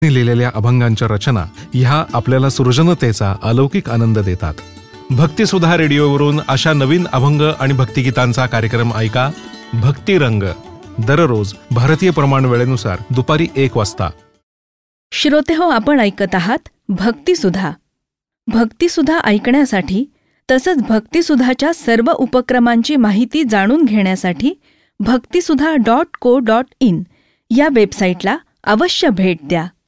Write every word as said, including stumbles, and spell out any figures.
लिहिलेल्या अभंगांच्या रचना ह्या आपल्याला सृजनतेचा अलौकिक आनंद देतात. भक्तिसुधा रेडिओवरून अशा नवीन अभंग आणि भक्तिगीतांचा कार्यक्रम ऐका. भक्तिरंग दररोज भारतीय प्रमाण वेळेनुसार दुपारी एक वाजता. श्रोते हो, आपण ऐकत आहात भक्तिसुधा. भक्तिसुधा ऐकण्यासाठी तसंच भक्तिसुधाच्या सर्व उपक्रमांची माहिती जाणून घेण्यासाठी भक्तिसुधा डॉट को डॉट इन या वेबसाईटला अवश्य भेट द्या.